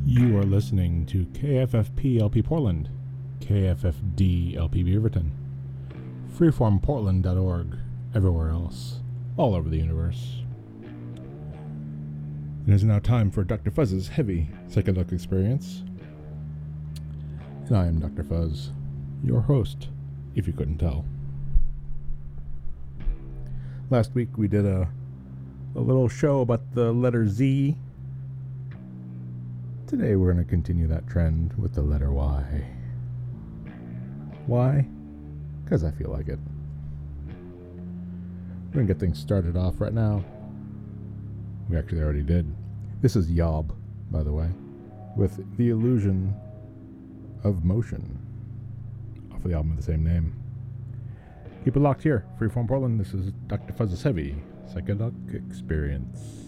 You are listening to KFFP LP Portland, KFFD LP Beaverton, freeformportland.org, everywhere else, all over the universe. It is now time for Dr. Fuzz's heavy psychedelic experience. And I am Dr. Fuzz, your host, if you couldn't tell. Last week we did a little show about the letter Z. Today we're going to continue that trend with the letter Y. Why? Because I feel like it. We're going to get things started off right now. We actually already did. This is Yob, by the way, with The Illusion of Motion, off of the album of the same name. Keep it locked here. Freeform Portland, this is Dr. Fuzz's heavy psychedelic experience.